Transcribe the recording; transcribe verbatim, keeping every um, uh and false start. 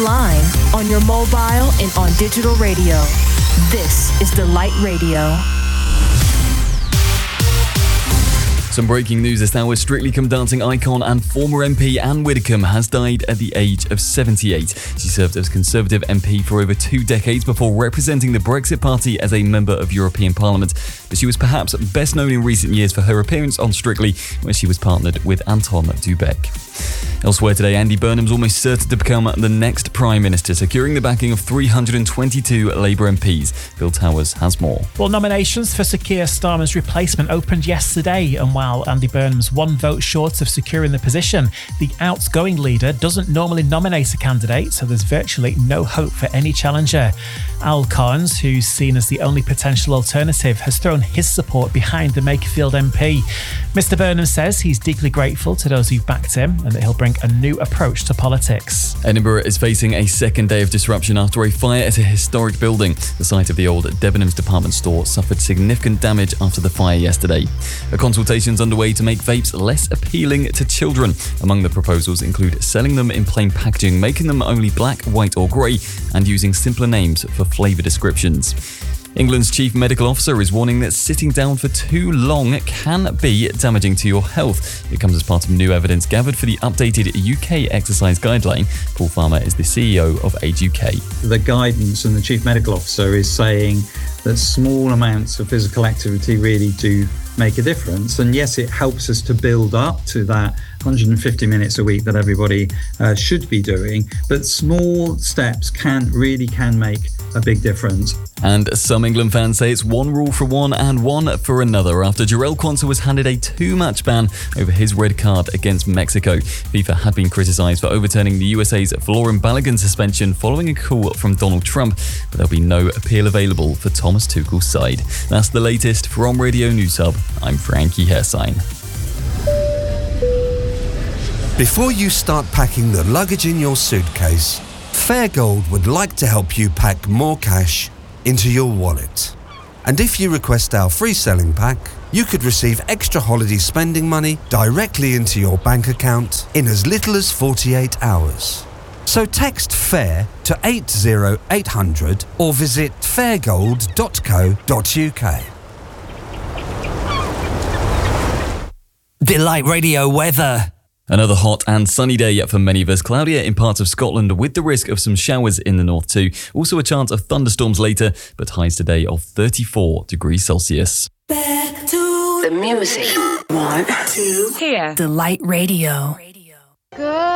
online, on your mobile, and on digital radio. This is Delight Radio. Some breaking news this hour. Strictly Come Dancing icon and former M P Anne Widdecombe has died at the age of seventy-eight. She served as Conservative M P for over two decades before representing the Brexit Party as a member of European Parliament. But she was perhaps best known in recent years for her appearance on Strictly, where she was partnered with Anton du Beke. Elsewhere today, Andy Burnham's almost certain to become the next Prime Minister, securing the backing of three hundred twenty-two Labour M Ps. Bill Towers has more. Well, nominations for Sir Keir Starmer's replacement opened yesterday, and while Andy Burnham's one vote short of securing the position, the outgoing leader doesn't normally nominate a candidate, so there's virtually no hope for any challenger. Al Carnes, who's seen as the only potential alternative, has thrown his support behind the Makerfield M P. Mister Burnham says he's deeply grateful to those who've backed him and that he'll bring a new approach to politics. Edinburgh is facing a second day of disruption after a fire at a historic building. The site of the old Debenhams department store suffered significant damage after the fire yesterday. A consultation's underway to make vapes less appealing to children. Among the proposals include selling them in plain packaging, making them only black, white or grey, and using simpler names for flavour descriptions. England's chief medical officer is warning that sitting down for too long can be damaging to your health. It comes as part of new evidence gathered for the updated U K exercise guideline. Paul Farmer is the C E O of Age U K. The guidance and the chief medical officer is saying that small amounts of physical activity really do make a difference. And yes, it helps us to build up to that one hundred fifty minutes a week that everybody uh, should be doing. But small steps can really can make a big difference. And some England fans say it's one rule for one and one for another after Jarell Quansah was handed a two-match ban over his red card against Mexico. FIFA had been criticised for overturning the U S A's Folarin Balogun suspension following a call from Donald Trump, but there'll be no appeal available for Thomas Tuchel's side. That's the latest from Radio News Hub. I'm Frankie Hersine. Before you start packing the luggage in your suitcase, Fairgold would like to help you pack more cash into your wallet. And if you request our free selling pack, you could receive extra holiday spending money directly into your bank account in as little as forty-eight hours. So text FAIR to eight zero eight hundred or visit fairgold dot co dot uk. Delight Radio weather. Another hot and sunny day for many of us. Cloudier in parts of Scotland with the risk of some showers in the north too. Also a chance of thunderstorms later, but highs today of thirty-four degrees Celsius. Back to the music. One, two, Here. Delight Radio. Good.